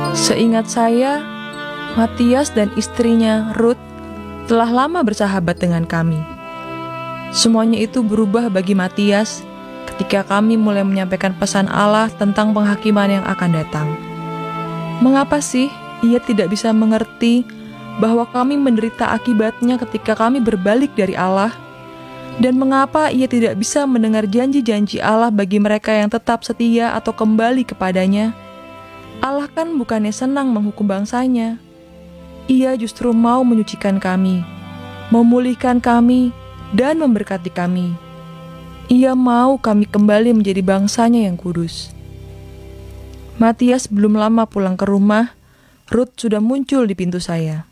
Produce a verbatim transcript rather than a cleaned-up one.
Seingat saya, Matias dan istrinya Ruth telah lama bersahabat dengan kami. Semuanya itu berubah bagi Matias ketika kami mulai menyampaikan pesan Allah tentang penghakiman yang akan datang. Mengapa sih ia tidak bisa mengerti bahwa kami menderita akibatnya ketika kami berbalik dari Allah? Dan mengapa ia tidak bisa mendengar janji-janji Allah bagi mereka yang tetap setia atau kembali kepadanya? Allah kan bukannya senang menghukum bangsanya. Ia justru mau menyucikan kami, memulihkan kami, dan memberkati kami. Ia mau kami kembali menjadi bangsanya yang kudus. Matias belum lama pulang ke rumah, Ruth sudah muncul di pintu saya.